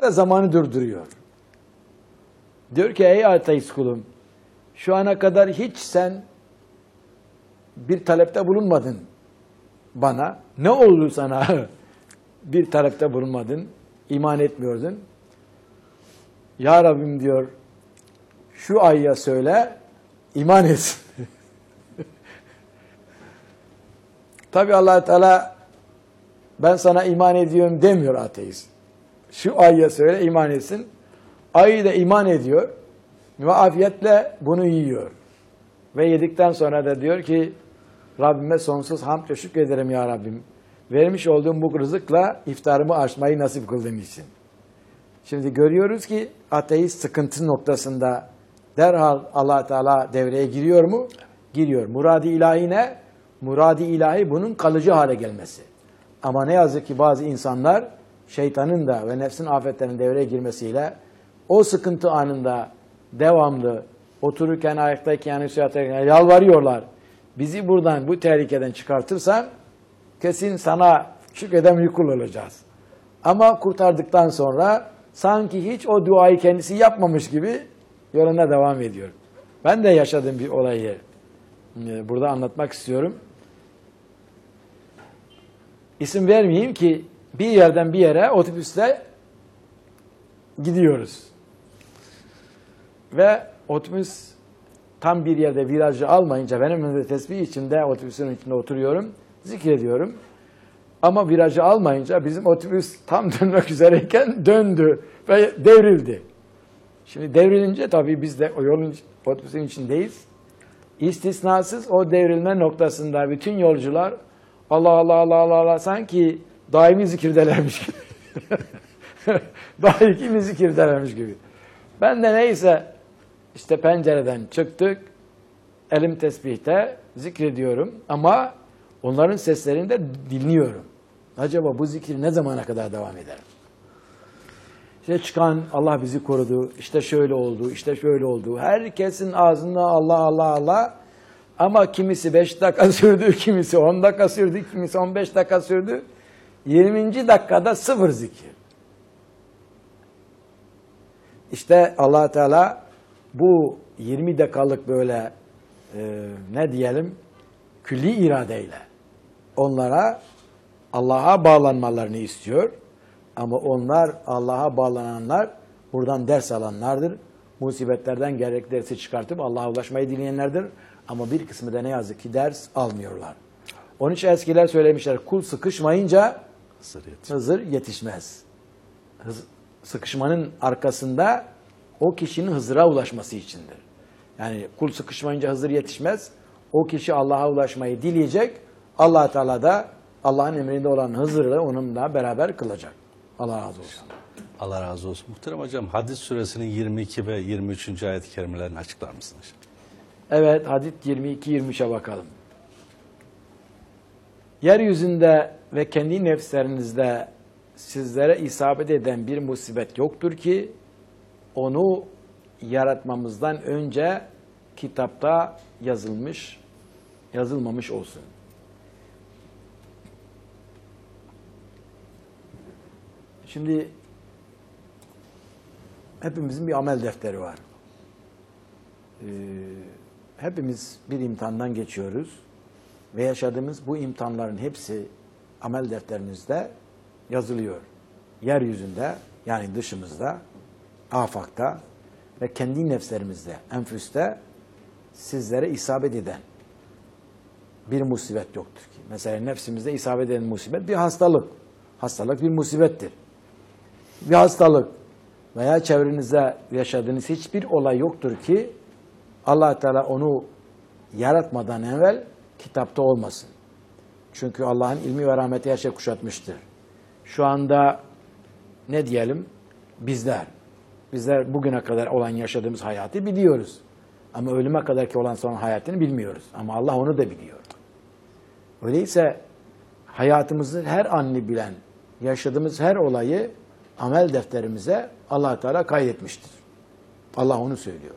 da zamanı durduruyor. Diyor ki ey ateist kulum, şu ana kadar hiç sen bir talepte bulunmadın bana. Ne oldu sana bir talepte bulunmadın, iman etmiyordun. Ya Rabbim diyor, şu ayya söyle, iman etsin. Tabi Allah Teala ben sana iman ediyorum demiyor ateist. Şu ayya söyle, iman etsin. Ayı da iman ediyor ve afiyetle bunu yiyor. Ve yedikten sonra da diyor ki Rabbime sonsuz hamd ve şükrederim ya Rabbim. Vermiş olduğum bu rızıkla iftarımı açmayı nasip kıldığın için. Şimdi görüyoruz ki ateist sıkıntı noktasında derhal Allah Teala devreye giriyor mu? Giriyor. Murad-ı ilahi ne? Murad-ı ilahi bunun kalıcı hale gelmesi. Ama ne yazık ki bazı insanlar şeytanın da ve nefsin afetlerinin devreye girmesiyle o sıkıntı anında devamlı otururken, ayaktayken, yatarken yalvarıyorlar. Bizi buradan, bu tehlikeden çıkartırsan kesin sana şükreden bir kul olacağız. Ama kurtardıktan sonra sanki hiç o duayı kendisi yapmamış gibi yoluna devam ediyor. Ben de yaşadığım bir olayı burada anlatmak istiyorum. İsim vermeyeyim ki bir yerden bir yere otobüsle gidiyoruz. Ve otobüs tam bir yerde virajı almayınca benim önümde tesbih içinde otobüsün içinde oturuyorum, zikrediyorum. Ama virajı almayınca bizim otobüs tam dönmek üzereyken döndü ve devrildi. Şimdi devrilince tabii biz de o yolun, otobüsün içindeyiz. İstisnasız o devrilme noktasında bütün yolcular Allah Allah Allah Allah Allah sanki daimi zikirdelermiş gibi. Daimi zikirdelermiş gibi. Ben de neyse işte pencereden çıktık. Elim tesbihte zikrediyorum ama onların seslerini de dinliyorum. Acaba bu zikir ne zamana kadar devam eder? İşte çıkan Allah bizi korudu, işte şöyle oldu, işte şöyle oldu. Herkesin ağzında Allah Allah Allah. Ama kimisi 5 dakika sürdü, kimisi 10 dakika sürdü, kimisi 15 dakika sürdü. 20. dakikada sıfır zikir. İşte Allah Teala bu 20 dakikalık böyle ne diyelim külli iradeyle onlara Allah'a bağlanmalarını istiyor. Ama onlar Allah'a bağlananlar buradan ders alanlardır. Musibetlerden gerek dersi çıkartıp Allah'a ulaşmayı dileyenlerdir. Ama bir kısmı da ne yazık ki ders almıyorlar. Onun için eskiler söylemişler, kul sıkışmayınca Hızır yetişmez. Sıkışmanın arkasında o kişinin Hızır'a ulaşması içindir. Yani kul sıkışmayınca Hızır yetişmez. O kişi Allah'a ulaşmayı dileyecek. Allah Teala da Allah'ın emrinde olan Hızır'la onunla beraber kılacak. Allah razı olsun. Allah razı olsun. Muhterem hocam, Hadid suresinin 22 ve 23. ayet-i kerimelerini açıklar mısınız? Evet, Hadid 22-23'e bakalım. Yeryüzünde ve kendi nefslerinizde sizlere isabet eden bir musibet yoktur ki onu yaratmamızdan önce kitapta yazılmamış olsun. Şimdi hepimizin bir amel defteri var. Hepimiz bir imtihandan geçiyoruz ve yaşadığımız bu imtihanların hepsi amel defterimizde yazılıyor. Yeryüzünde, yani dışımızda, afakta ve kendi nefslerimizde, enfüste sizlere isabet eden bir musibet yoktur ki. Mesela nefsimizde isabet eden musibet bir hastalık. Hastalık bir musibettir. Bir hastalık veya çevrenizde yaşadığınız hiçbir olay yoktur ki Allah Teala onu yaratmadan evvel kitapta olmasın. Çünkü Allah'ın ilmi ve rahmeti her şey kuşatmıştır. Şu anda ne diyelim? Bizler bugüne kadar olan yaşadığımız hayatı biliyoruz. Ama ölüme kadarki olan son hayatını bilmiyoruz. Ama Allah onu da biliyor. Öyleyse hayatımızı her anını bilen, yaşadığımız her olayı amel defterimize Allah Teala kaydetmiştir. Allah onu söylüyor.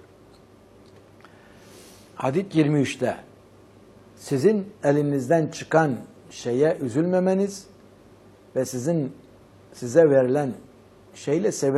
Hadid 23'te sizin elinizden çıkan şeye üzülmemeniz ve size verilen şeyle